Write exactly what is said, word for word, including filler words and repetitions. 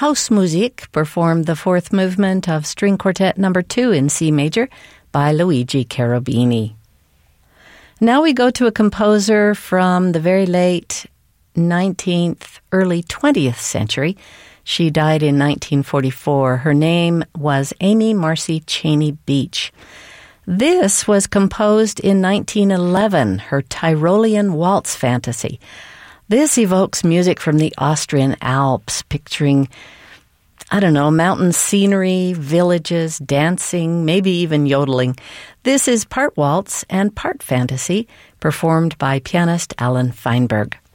Hausmusik performed the fourth movement of String Quartet number two in C major by Luigi Cherubini. Now we go to a composer from the very late nineteenth, early twentieth century. She died in nineteen forty-four. Her name was Amy Marcy Cheney Beach. This was composed in nineteen eleven, her Tyrolean Waltz Fantasy. This evokes music from the Austrian Alps, picturing, I don't know, mountain scenery, villages, dancing, maybe even yodeling. This is part waltz and part fantasy, performed by pianist Alan Feinberg.